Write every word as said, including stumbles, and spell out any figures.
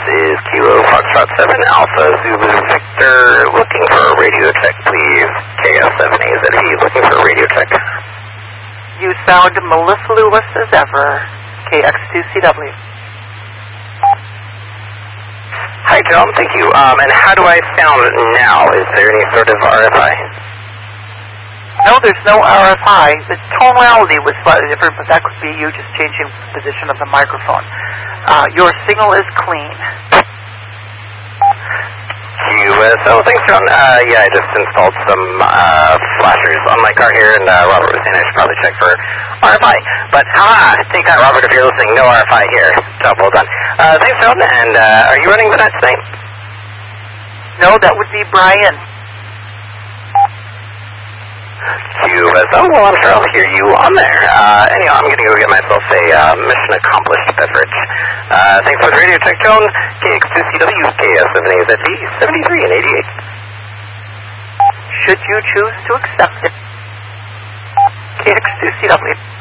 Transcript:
is Kilo Foxtrot seven Alpha Zulu Victor, looking for a radio check, please. K S seven A Z V, looking for a radio check. You sound Melissa Lewis as ever, K X two C W. Hi, John, thank you. Um, and how do I sound now? Is there any sort of R F I? No, there's no R F I. The tonality was slightly different, but that could be you just changing the position of the microphone. Uh, your signal is clean. U S O, thanks, John. Uh, yeah, I just installed some uh, flashers on my car here, and uh, Robert was saying I should probably check for R F I. But, ah, take that, Robert, if you're listening, no R F I here. Job well done. Uh, thanks, John, and uh, are you running the net tonight? No, that would be Brian. U S O, well, I'm sure I'll hear you on there. Uh, anyhow, I'm going to go get myself a uh, mission accomplished beverage. Uh, thanks for the radio check, Joan. K X two C W, K S seven A Z V, seventy-three and eighty-eight. Should you choose to accept it, K X two C W.